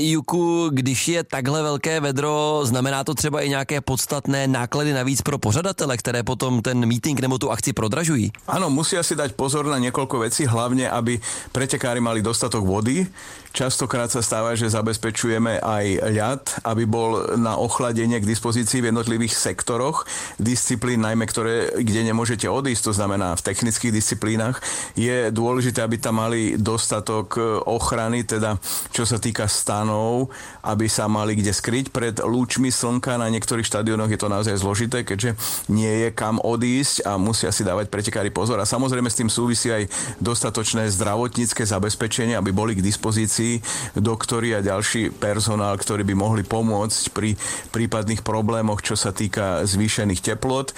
Juku, když je takhle velké vedro, znamená to třeba i nějaké podstatné náklady navíc pro pořadatele, které potom ten meeting nebo tu akci prodražují? Áno, musia si dať pozor na niekoľko vecí, hlavne aby pretekári mali dostatok vody. Častokrát sa stáva, že zabezpečujeme aj ľad, aby bol na ochladenie k dispozícii v jednotlivých sektoroch disciplín, najmä kde nemôžete odísť, to znamená v technických disciplínach. Je dôležité, aby tam mali dostatok ochrany, teda čo sa týka stanov, aby sa mali kde skryť pred lúčmi slnka. Na niektorých štadiónoch je to naozaj zložité, keďže nie je kam odísť a musia si dávať pretekári pozor. A samozrejme s tým súvisí aj dostatočné zdravotnícke zabezpečenie, aby boli k dispozícii doktori a ďalší personál, ktorí by mohli pomôcť pri prípadných problémoch, čo sa týka zvýšených teplot.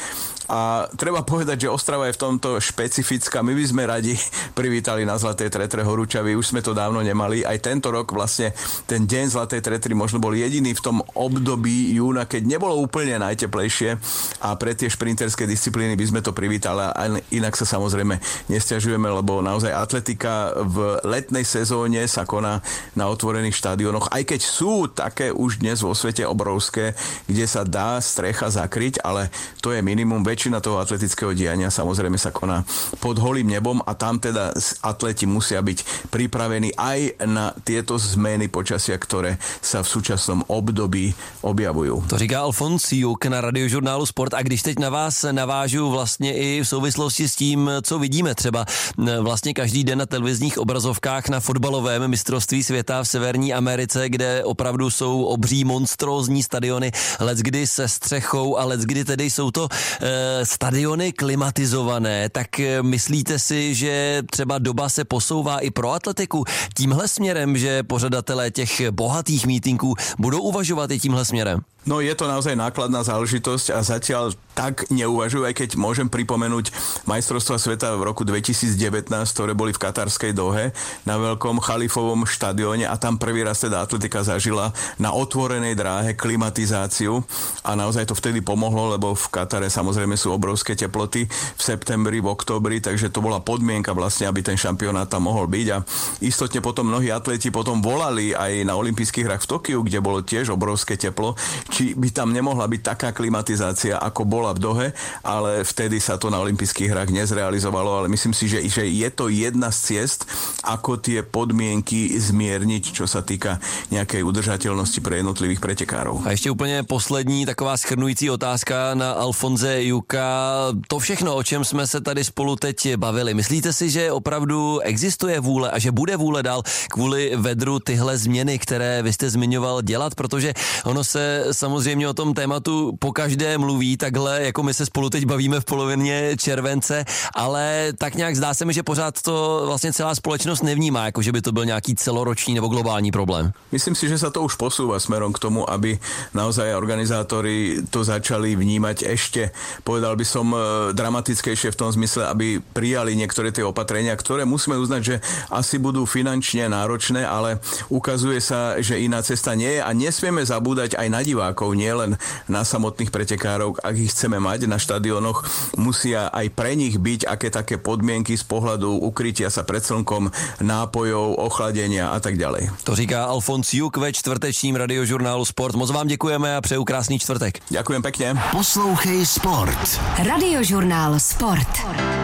A treba povedať, že Ostrava je v tomto špecifická. My by sme radi privítali na Zlatej Tretre horúčavy, už sme to dávno nemali. Aj tento rok vlastne ten deň Zlatej Tretry možno bol jediný v tom období júna, keď nebolo úplne najteplejšie a pre tie šprinterské disciplíny by sme to privítali. A inak sa samozrejme nesťažujeme, lebo naozaj atletika v letnej sezóne sa koná na otvorených štadiónoch, aj keď sú také už dnes vo svete obrovské, kde sa dá strecha zakryť, ale to je minimum. Väčšina toho atletického diania samozrejme sa koná pod holým nebom a tam teda atleti musia byť pripravení aj na tieto zmeny počasia, ktoré sa v súčasnom období objavujú. To říká Alfons Juk na Radiožurnálu Sport. A když teď na vás navážu vlastně i v souvislosti s tím, co vidíme třeba vlastně každý den na televizních obrazovkách na fotbalovém mistrovství světa v Severní Americe, kde opravdu jsou obří monstrózní stadiony, leckdy se střechou a leckdy tedy jsou to stadiony klimatizované, tak myslíte si, že třeba doba se posouvá i pro atletiku tímhle směrem, že pořadatelé těch bohatých mítinků budou uvažovat i tímhle směrem? No je to naozaj nákladná záležitosť a zatiaľ tak neuvažujú, aj keď môžem pripomenúť majstrovstvá sveta v roku 2019, ktoré boli v katarskej Dohe na veľkom chalifovom štadióne a tam prvý raz teda atletika zažila na otvorenej dráhe klimatizáciu a naozaj to vtedy pomohlo, lebo v Katare samozrejme sú obrovské teploty v septembri, v októbri, takže to bola podmienka vlastne, aby ten šampionát tam mohol byť a istotne potom mnohí atleti potom volali aj na olympijských hrách v Tokiu, kde bolo tiež obrovské teplo, či by tam nemohla byť taká klimatizácia, ako bola v Dohe, ale vtedy sa to na olympijských hrách nezrealizovalo, ale myslím si, že je to jedna z ciest, ako tie podmienky zmierniť, čo sa týka nejakej udržateľnosti pre jednotlivých pretekárov. A ještě úplně poslední taková shrnující otázka na Alfonse Juka. To všechno, o čem jsme se tady spolu teď bavili, myslíte si, že opravdu existuje vůle a že bude vůle dál kvůli vedru tyhle změny, které vy jste zmiňoval, dělat, protože ono se samozřejmě o tom tématu pokaždé mluví takhle, jako my se spolu teď bavíme v polovině července, ale tak nějak zdá se mi, že pořád to vlastně celá společnost nevnímá, jako že by to byl nějaký celoroční nebo globální problém. Myslím si, že sa to už posúva smerom k tomu, aby naozaj organizátori to začali vnímať ešte, povedal by som, dramatickejšie v tom zmysle, aby prijali niektoré tie opatrenia, ktoré musíme uznať, že asi budú finančne náročné, ale ukazuje sa, že iná cesta nie je a nesmieme zabúdať aj na divákov, nielen na samotných pretekárov. Ak ich chceme mať na štadiónoch, musia aj pre nich byť aké také podmienky z pohľadu ukrytia sa pred slnkom, nápojov, ochladenia a tak ďalej. To říká Alfons Juk ve čtvrtečním Radiožurnálu Sport. Moc vám děkujeme a přeju krásný čtvrtek. Ďakujem pekne. Poslouchej Sport. Radiožurnál Sport.